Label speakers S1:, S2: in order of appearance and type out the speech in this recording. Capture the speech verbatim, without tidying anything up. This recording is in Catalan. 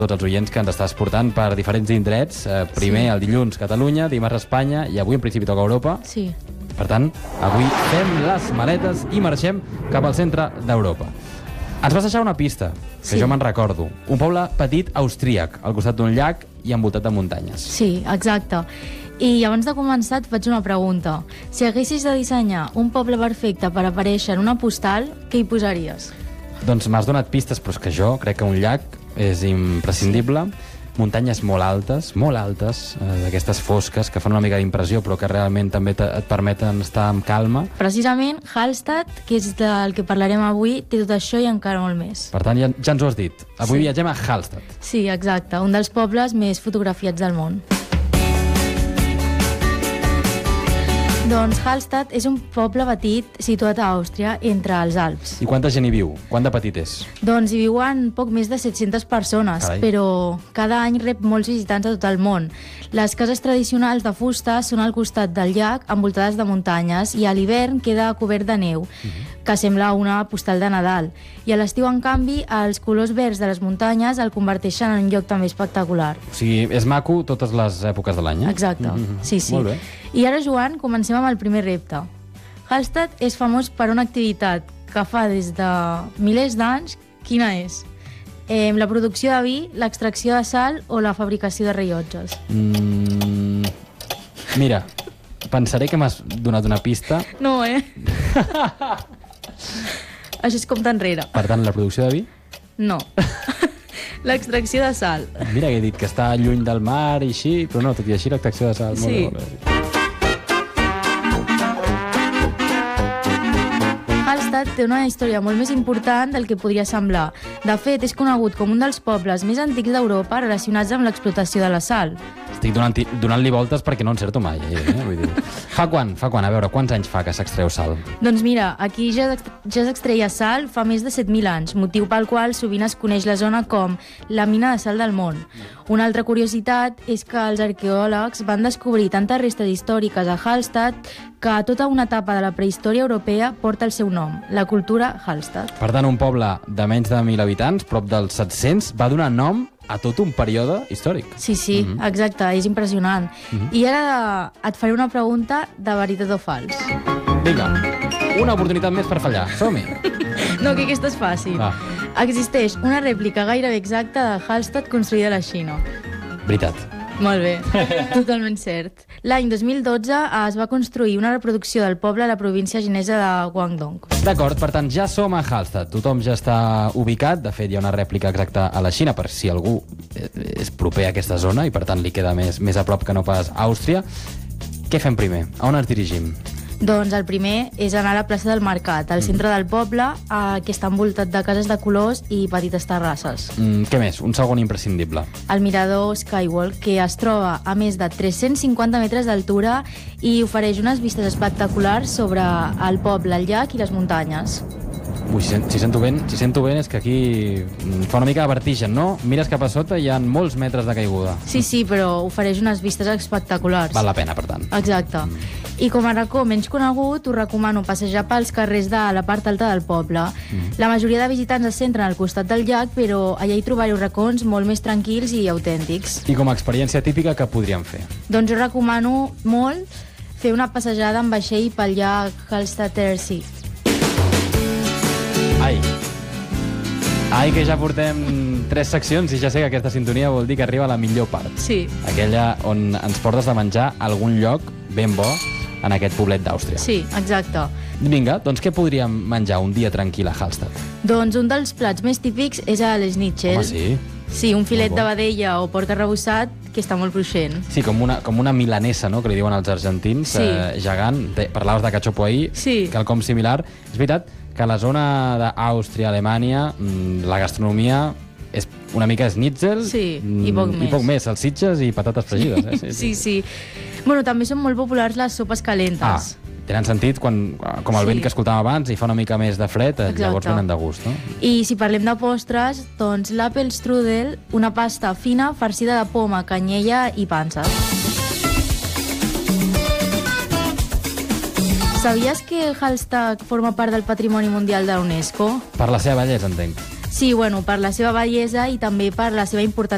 S1: tots els oients que ens estàs portant per diferents indrets. Eh, primer, sí. El dilluns, Catalunya, dimarts, Espanya, i avui, en principi, toca Europa.
S2: Sí.
S1: Per tant, avui fem les maletes i marxem cap al centre d'Europa. Ens vas deixar una pista, que
S2: sí.
S1: jo me'n recordo. Un poble petit austríac, al costat d'un llac i envoltat de muntanyes.
S2: Sí, exacte. I abans de començar et faig una pregunta. Si haguessis de dissenyar un poble perfecte per aparèixer en una postal, què hi posaries?
S1: Doncs m'has donat pistes, però és que jo crec que un llac és imprescindible. Muntanyes molt altes, molt altes, eh, d'aquestes fosques que fan una mica d'impressió, però que realment també te, et permeten estar amb calma.
S2: Precisament, Hallstatt, que és del que parlarem avui, té tot això i encara molt més.
S1: Per tant, ja, ja ens ho has dit. Avui
S2: sí.
S1: viatgem a Hallstatt.
S2: Sí, exacte, un dels pobles més fotografiats del món. Doncs Hallstatt és un poble petit situat a Àustria, entre els Alps.
S1: I quanta gent hi viu? Quant de petit és?
S2: Doncs hi viuen poc més de set-centes persones,
S1: Carai.
S2: però cada any rep molts visitants de tot el món. Les cases tradicionals de fusta són al costat del llac, envoltades de muntanyes, i a l'hivern queda cobert de neu, uh-huh. que sembla una postal de Nadal. I a l'estiu, en canvi, els colors verds de les muntanyes el converteixen en un lloc també espectacular.
S1: O sigui, és maco totes les èpoques de l'any, eh?
S2: Exacte,
S1: mm-hmm.
S2: sí, sí.
S1: Molt bé.
S2: I ara, Joan, comencem amb el primer repte. Hallstatt és famós per una activitat que fa des de milers d'anys. Quina és? Eh, la producció de vi, l'extracció de sal o la fabricació de rellotges?
S1: Mm, mira, pensaré que m'has donat una pista.
S2: No, eh? Això és compte enrere.
S1: Per tant, la producció de vi?
S2: No. L'extracció de sal.
S1: Mira que he dit que està lluny del mar i així, però no, tot i així l'extracció de sal.
S2: Sí.
S1: Molt bé, molt bé.
S2: Hallstatt té una història molt més important del que podria semblar. De fet, és conegut com un dels pobles més antics d'Europa relacionats amb l'explotació de la sal.
S1: Estic donant-li donant voltes perquè no encerto mai. Eh? Vull dir, fa quan? Fa quan? A veure, quants anys fa que s'extreu sal?
S2: Doncs mira, aquí ja, ja s'extreia sal fa més de set mil anys, motiu pel qual sovint es coneix la zona com la mina de sal del món. Una altra curiositat és que els arqueòlegs van descobrir tantes restes històriques a Hallstatt que tota una etapa de la prehistòria europea porta el seu nom, la cultura Hallstatt.
S1: Per tant, un poble de menys de mil habitants, prop dels set-cents, va donar nom a tot un període històric.
S2: Sí, sí, mm-hmm. exacte, és impressionant. Mm-hmm. I ara et faré una pregunta de veritat o fals.
S1: Vinga, una oportunitat més per fallar. Som-hi.
S2: No, que aquesta és fàcil.
S1: Va.
S2: Existeix una rèplica gairebé exacta de Hallstatt construïda a la Xina.
S1: Veritat.
S2: Molt bé, totalment cert. L'any dos mil dotze es va construir una reproducció del poble a la província xinesa de Guangdong.
S1: D'acord, per tant, ja som a Hallstatt. Tothom ja està ubicat. De fet, hi ha una rèplica exacta a la Xina, per si algú és proper a aquesta zona i, per tant, li queda més, més a prop que no pas a Àustria. Què fem primer? A on ens dirigim?
S2: Doncs el primer és anar a la plaça del Mercat, al centre del poble, eh, que està envoltat de cases de colors i petites terrasses.
S1: Mm, què més? Un segon imprescindible.
S2: El mirador Skywalk, que es troba a més de tres-cents cinquanta metres d'altura i ofereix unes vistes espectaculars sobre el poble, el llac i les muntanyes.
S1: Ui, si, si sento ben, si sento ben és que aquí fa una mica de vertigen, no? Mires cap a sota i hi ha molts metres de caiguda.
S2: Sí, sí, però ofereix unes vistes espectaculars.
S1: Val la pena, per tant.
S2: Exacte. Mm. I com a racó menys conegut, us recomano passejar pels carrers de la part alta del poble. Mm. La majoria de visitants es centren al costat del llac, però allà hi trobareu racons molt més tranquils i autèntics.
S1: I com a experiència típica, què podríem fer?
S2: Doncs us recomano molt fer una passejada amb vaixell pel llac Hallstatter See.
S1: Ai. Ai, que ja portem tres seccions i ja sé que aquesta sintonia vol dir que arriba a la millor part.
S2: Sí.
S1: Aquella on ens portes de menjar a algun lloc ben bo en aquest poblet d'Àustria.
S2: Sí, exacte.
S1: Vinga, doncs què podríem menjar un dia tranquil a Hallstatt?
S2: Doncs un dels plats més típics és el schnitzel.
S1: Home, sí.
S2: Sí, un filet de vedella o porc arrebossat que està molt cruixent.
S1: Sí, com una, com una milanesa, no?, que li diuen els argentins,
S2: sí.
S1: eh, gegant. Parlaves de cachopo ahir,
S2: sí.
S1: quelcom similar. És veritat que a la zona d'Àustria, Alemanya, la gastronomia és una mica schnitzel
S2: sí, i poc més.
S1: I poc més, salsitxes i patates fregides. Eh?
S2: Sí, sí, sí. Bueno, també són molt populars les sopes calentes.
S1: Ah, tenen sentit quan, com el
S2: sí.
S1: vent que escoltàvem abans i fa una mica més de fred, exacte. Llavors venen de gust, no?
S2: I si parlem de postres, doncs l'Apfelstrudel, una pasta fina farcida de poma, canyella i panses. Sabies que Hallstatt forma part del Patrimoni Mundial de la UNESCO?
S1: Per la seva bellesa, entenc.
S2: Sí, bueno, per la seva bellesa i també per la seva importància